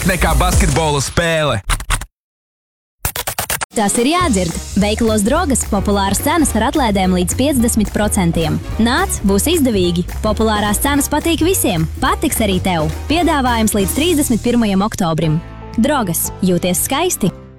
nekā basketbola spēle. Tas ir jādzird. Veikalos Drogas populāras cenas ar atlaidēm līdz 50%. Nāc, būs izdevīgi. Populārās cenas patīk visiem. Patiks arī tev. Piedāvājums līdz 31. oktobrim. Drogas. Jūties skaisti!